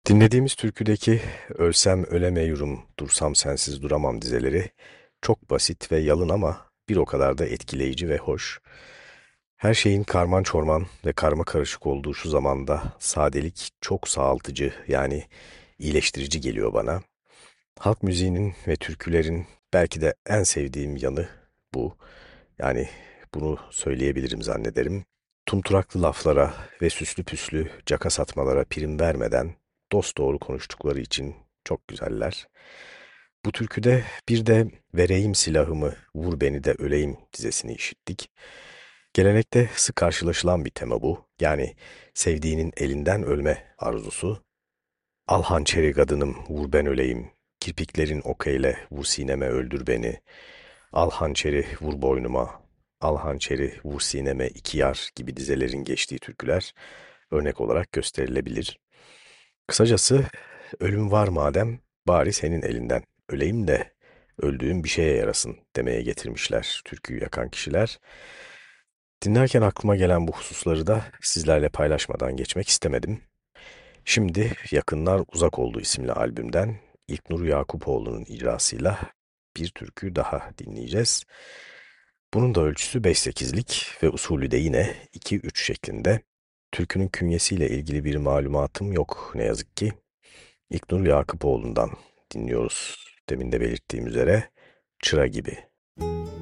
Dinlediğimiz türküdeki "Ölsem ölemeyurum, dursam sensiz duramam" dizeleri çok basit ve yalın ama bir o kadar da etkileyici ve hoş. Her şeyin karman çorman ve karma karışık olduğu şu zamanda sadelik çok sağaltıcı, yani iyileştirici geliyor bana. Halk müziğinin ve türkülerin belki de en sevdiğim yanı bu. Yani bunu söyleyebilirim zannederim. Tumturaklı laflara ve süslü püslü caka satmalara prim vermeden dosdoğru konuştukları için çok güzeller. Bu türküde bir de "Vereyim silahımı, vur beni de öleyim" dizesini işittik. Gelenekte sık karşılaşılan bir tema bu. Yani sevdiğinin elinden ölme arzusu. "Al hançeri kadınım, vur ben öleyim. Kirpiklerin okeyle, vur sineme öldür beni. Al hançeri, vur boynuma. Al hançeri, vur sineme iki yar" gibi dizelerin geçtiği türküler örnek olarak gösterilebilir. Kısacası ölüm var madem, bari senin elinden öleyim de öldüğüm bir şeye yarasın demeye getirmişler türküyü yakan kişiler. Dinlerken aklıma gelen bu hususları da sizlerle paylaşmadan geçmek istemedim. Şimdi "Yakınlar Uzak Oldu" isimli albümden İlknur Yakupoğlu'nun icrasıyla bir türkü daha dinleyeceğiz. Bunun da ölçüsü 5/8'lik ve usulü de yine 2-3 şeklinde. Türkünün künyesiyle ilgili bir malumatım yok ne yazık ki. İlknur Yakupoğlu'ndan dinliyoruz. Demin de belirttiğim üzere "Çıra Gibi".